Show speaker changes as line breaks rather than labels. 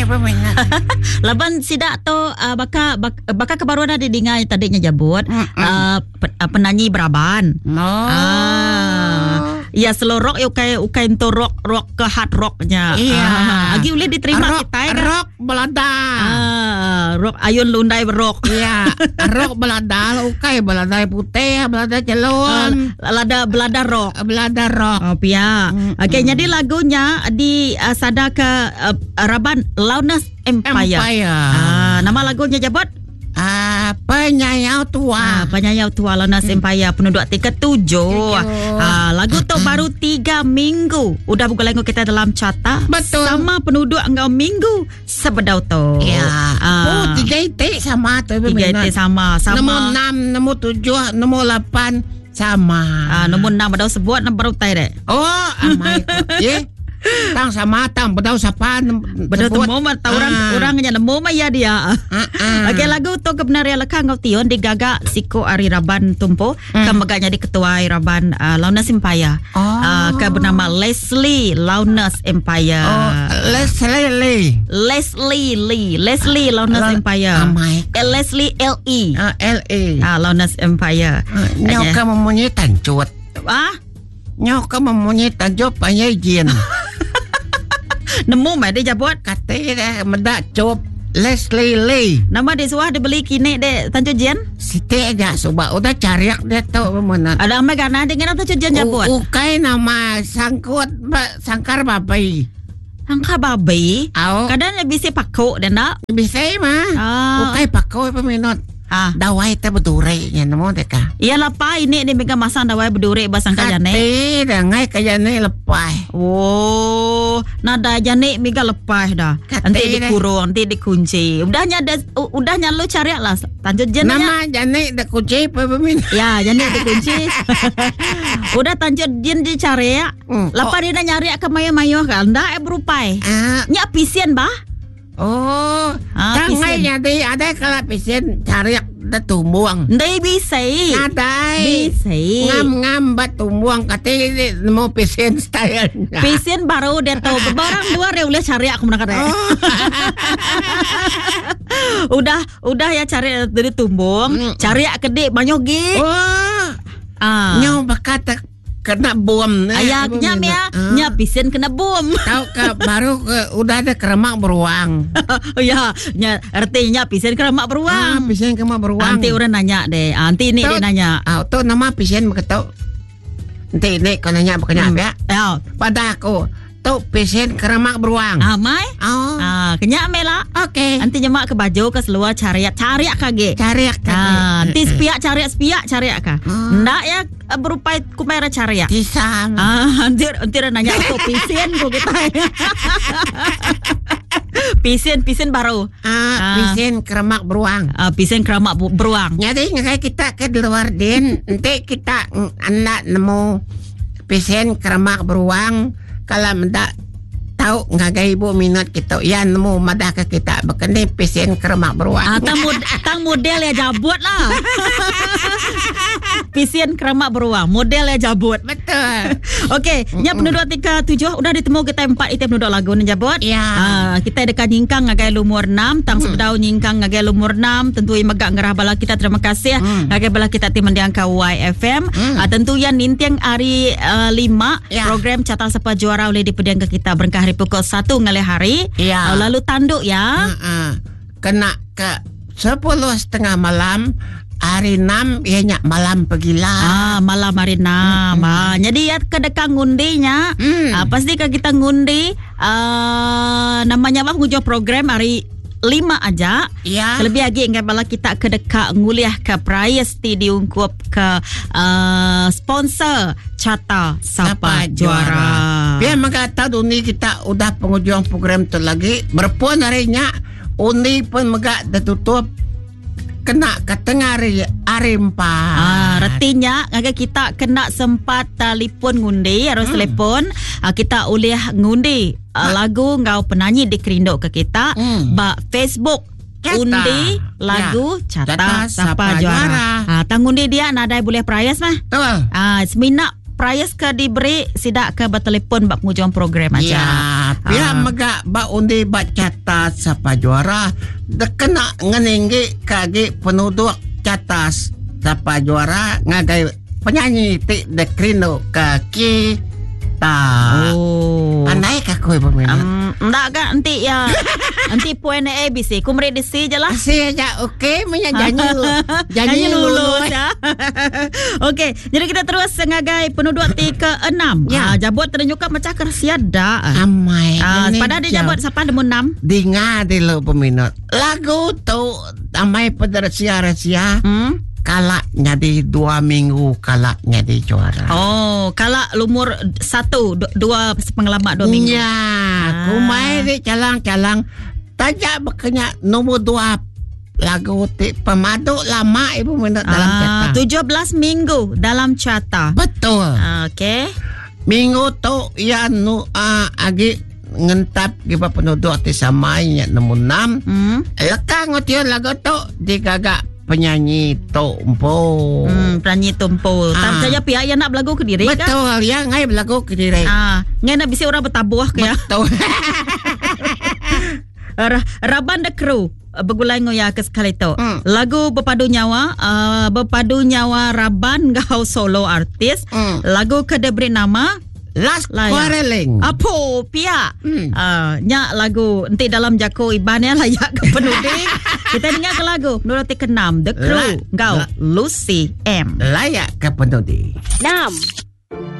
peminat.
Laban sidak tu baka kebaruan ada dengar tadinya jabut penyanyi Braban. Ya slow rock ukai untuk rock ke hard rocknya. Agi boleh diterima
rock,
kita ya.
Rock Belanda.
Rock ayun lundai rock.
Iya, rock Belanda, ukai Belanda putih, Belanda celon.
Belanda rock.
Belanda rock.
Oh pia. Okey, jadi lagunya di sada ke Raban Launas Empire. Nama lagunya jabut?
Penyayau tua.
Penyayau tua Launas Empire penduduk ke-7. Lagu tu baru 3 minggu. Udah buka lagu kita dalam carta.
Betul.
Sama penduduk engkau minggu sebedau tu.
Ya. 3 itik sama tu.
3 itik sama.
Nombor 6, nombor 7, nombor 8 sama.
Nombor 6 bedau sebuat nombor utai dek.
Oh, amai ko. Ye. Tang sama tang bedau sapan.
Bedau temu mata orangnya nemu ya dia. Okey, lagu tu kebenaran lekang kau tion digagak siko Ari Raban Tumpo kemaganya di ketua Ari Raban Launas Empire. Ke bernama Leslie Launas Empire. Leslie Launas Empire. Leslie LE. Launas Empire.
Nyoka mempunyai tancut. Nyoka mempunyai tancut panjai jin.
Nemu mah dia jabut
katanya mendak cop Leslie Lee.
Nama dia suah dia beli kini dek Tanjung Jian.
Siti aja coba udah cariak dia tahu mana.
Ada ame kana dengan Tanjung Jian jabut.
Ukai nama sangkar babai.
Sangkar babai. Kadang bisa pakok dan nak.
Bisa mah. Ukai pakok peminat. Dawai teh bedure nya nemu deka.
Iya lepai ini dia megang masang dawai bedure basang kajane.
Kate dah ngai kajane lepai.
Oh, nada jane mega lepai dah. Nanti dikurung, nanti dikunci. Udahnya lu cari lah Tanjung Jian.
Nama jane dah kunci pemin.
Ya, jane dikunci. Udah Tanjung Jian dicari ya. Lepas dia nyari ke mayo-mayo kan. Ndak berupai. Nya pisian bah.
Oh, tangai jadi ada kalau pisen cari dah tumbuang.
Ndai bisa.
Ada.
Bisa.
Ngam bat tumbuang katanya mau pisen style.
Pisen baru dia tahu. Barang dua dia boleh cari aku nak kata. Udah ya cari dari tumbung. Cari gede banyak ge.
Nyaw bakat kena bom.
Ayaknya nya pisen kena bom.
Tahu ke baru udah ada keremak beruang.
Ya, artinya pisen keremak beruang.
Pisen keremak beruang.
Nanti orang nanya deh. Nanti ini dia nanya.
Tu nama pisen begitu. Nanti ini kau nanya bukannya apa ya? Pada aku. Tu pisen keremak beruang.
Mai? Kenyak mela.
Okey.
Nanti nyemak ke baju ke seluar cariak kage.
Cariak kage.
Nanti spiak cariak ka. Ndak ya berupa kumera cariak.
Tisam.
Nanti nanya aku pisen ko kita. Pisen baru.
Pisen keremak beruang.
Pisen keremak beruang.
Jadi ngakai kita ke luar din. Nanti kita anak nemu pisen keremak beruang. Kalau mendak tahu ngagai ibu minat kita ya nemu madah ke kita bekene pesen keremak beruang.
Tang model ya jabut lah. Pesen keremak beruang model ya jabut.
Betul.
Okey, nya penduduk 37 udah ditemu kita 4 itu penduduk lagu ni jabut.
Ya.
Kita dekat nyingkang ngagai lumur 6 tang sebedau nyingkang ngagai lumur 6 tentu megak ngerah bala kita terima kasih ngagai bala kita tim mendiang KYFM. Tentu yang nintiang hari 5 program Carta Sapa Juara oleh dipediang ke kita berkah hari pukul 1 ngalih hari. Lalu tanduk ya.
Kena ke 10:30 malam. Hari 6 ianya malam pegila.
Malam hari 6. Jadi ya kedekang ngundinya. Pasti kita ngundi namanya apa ngujo program hari 5 aja.
Ya.
Lebih lagi enggak bala kita kedekak nguliah ke prize diungkup ke sponsor Carta Sapa Juara.
Biar mengata dunia kita udah penghujung program tu lagi. Berpun harinya undi pun megak tertutup. Kena ke tengah hari 4.
Artinya agak kita kena sempat telefon ngundi harus telefon. Kita boleh ngundi lagu ngau penyanyi di Kerindo ke kita Facebook undi lagu Carta Sapa Juara. Tang undi dia nadai boleh prize mah.
Betul.
Semina price ke diberi sidak ke bertelepon bak penghujung program aja.
Ya, pihak megak bak undi bak catat siapa juara. Dekena ngeninggi kagi penduduk catas siapa juara ngagai penyanyi ti dekrino kaki ta. Pandai ka kowe peminat?
Ndak kan nanti ya. Nanti poin ABC. Kumre di si je lah.
Si aja okey menyanyi
Janji lulus ya. Okey, jadi kita terus ngagai penduduk ti ke-6.
Ya.
Jabut ternyuka macam kersia dah.
Amai.
Pada dia jabut siapa demu 6?
Dengar dulu peminat. Lagu tu amai pedersia-resia. Kalaknya di 2 minggu kalaknya di juara.
Oh, kalak lumur 1 2 pengalaman 2 minggu.
Ya, kumai di calang-calang. Tajak berkenyak nombor 2 lagu ti pemadu lama ibu minat dalam carta.
17 minggu dalam carta.
Betul.
Okey.
Minggu tu ya agi ngentap giba penduduk ti samainya nombor 6. Lekang ngotian lagu tu digagak penyanyi Tompo.
Penyanyi Tompo. Tak saja pihak yang nak berlagu ke diri kan?
Betul, yang ngai berlagu ke diri.
Ngai nak bisa orang bertabuh ke ya?
Betul.
Raban The Crew bergulai ngoya ke sekali tu. Lagu berpadu nyawa Raban ngau solo artis. Lagu ke diberi nama
Last Quarreling.
Apa pihak? Nyak lagu nanti dalam jako ibannya layak ke penuding. Kita dengar ke lagu menurut ke-6 The Crew ngau Lucy M.
Layak ke penuding.
6